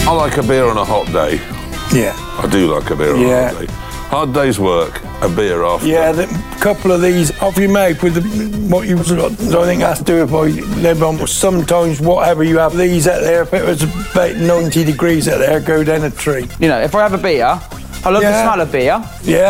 I like a beer on a hot day. Yeah. I do like a beer on a hot day. Hard day's work, a beer after. Yeah, the couple of these off your mouth with what you've got. I think that's do if I live on. Sometimes whatever you have, these out there, if it was about 90 degrees out there, go down a tree. You know, if I have a beer, I love the smell of beer. Yeah.